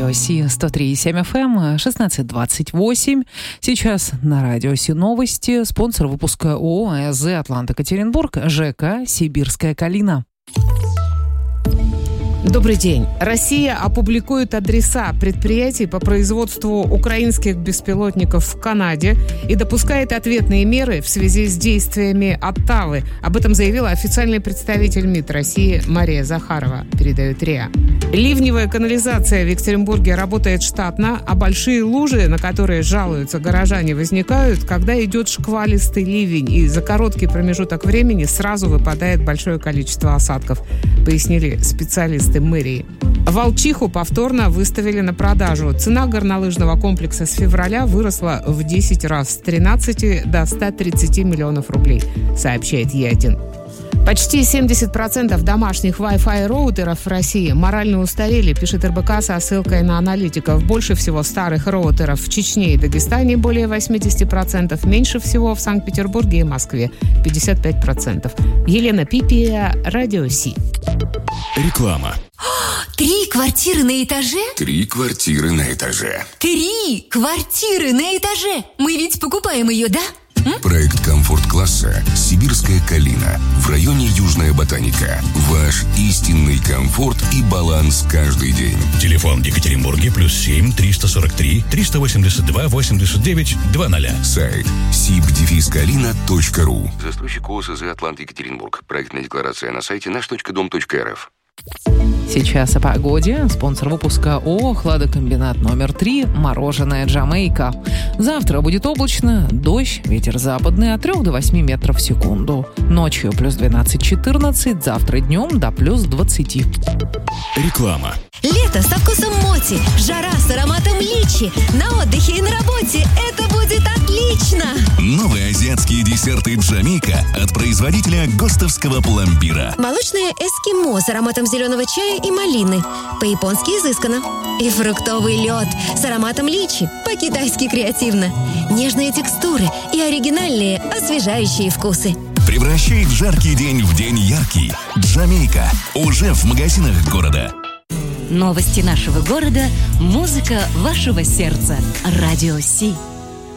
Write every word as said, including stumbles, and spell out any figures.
Радио Си сто три и семь эф эм, шестнадцать двадцать восемь. Сейчас на Радио Си новости. Спонсор выпуска ООО АЭЗ «Атлант-Екатеринбург», ЖК «Сибирская Калина». Добрый день. Россия опубликует адреса предприятий по производству украинских беспилотников в Канаде и допускает ответные меры в связи с действиями Оттавы. Об этом заявила официальный представитель МИД России Мария Захарова, передает РИА. Ливневая канализация в Екатеринбурге работает штатно, а большие лужи, на которые жалуются горожане, возникают, когда идет шквалистый ливень, и за короткий промежуток времени сразу выпадает большое количество осадков, пояснили специалисты мэрии. Волчиху повторно выставили на продажу. Цена горнолыжного комплекса с февраля выросла в десять раз, с тринадцати до ста тридцати миллионов рублей, сообщает Е один. Почти семьдесят процентов домашних Wi-Fi роутеров в России морально устарели, пишет эр бэ ка со ссылкой на аналитиков. Больше всего старых роутеров в Чечне и Дагестане, более восемьдесят процентов. Меньше всего в Санкт-Петербурге и Москве, пятьдесят пять процентов. Елена Пипия, Радио Си. Реклама. Три квартиры на этаже? Три квартиры на этаже. Три квартиры на этаже! Мы ведь покупаем ее, да? М? Проект комфорт-класса «Сибирская Калина» в районе Южная Ботаника. Ваш истинный комфорт и баланс каждый день. Телефон в Екатеринбурге плюс семь триста сорок три триста восемьдесят два восемьдесят девять двадцать. Сайт сиб дефис калина точка ру. Застройщик ООО АЭЗ «Атлант-Екатеринбург». Проектная декларация на сайте наш точка дом точка эр эф. Сейчас о погоде. Спонсор выпуска ООО «Хладокомбинат номер три», мороженое «Джамейка». Завтра будет облачно, дождь, ветер западный от трёх до восьми метров в секунду. Ночью плюс двенадцать-четырнадцать, завтра днем до плюс двадцати. Реклама. Лето со вкусом моти, жара с ароматом личи. На отдыхе и на работе это будет отлично! Новые азиатские десерты «Джамейка» от производителя ГОСТовского пломбира. Молочное эскимо с ароматом зеленого чая и малины. По-японски изысканно. И фруктовый лед с ароматом личи. По-китайски креативно. Нежные текстуры и оригинальные освежающие вкусы. Превращает жаркий день в день яркий. «Джамейка» уже в магазинах города. Новости нашего города, музыка вашего сердца. Радио Си.